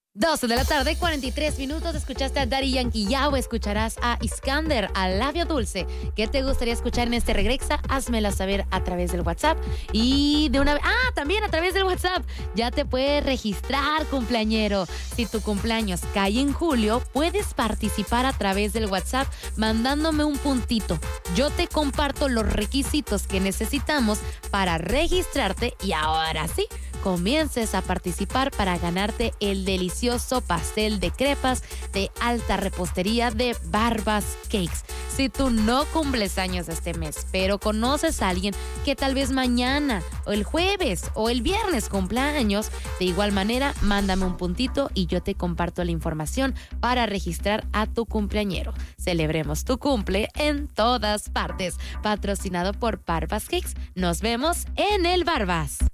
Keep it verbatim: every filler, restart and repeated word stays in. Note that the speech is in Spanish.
doce de la tarde, cuarenta y tres minutos. Escuchaste a Daddy Yankee, ya o escucharás a Iskander, a Labio Dulce. ¿Qué te gustaría escuchar en este Regresa? Házmelo saber a través del WhatsApp. Y de una vez, ah, también a través del WhatsApp, ya te puedes registrar, cumpleañero. Si tu cumpleaños cae en julio, puedes participar a través del WhatsApp mandándome un puntito. Yo te comparto los requisitos que necesitamos para registrarte y ahora sí, comiences a participar para ganarte el delicioso pastel de crepas de alta repostería de Barbas Cakes. Si tú no cumples años este mes, pero conoces a alguien que tal vez mañana o el jueves o el viernes cumpla años, de igual manera, mándame un puntito y yo te comparto la información para registrar a tu cumpleañero. Celebremos tu cumple en todas partes. Patrocinado por Barbas Cakes. Nos vemos en el Barbas.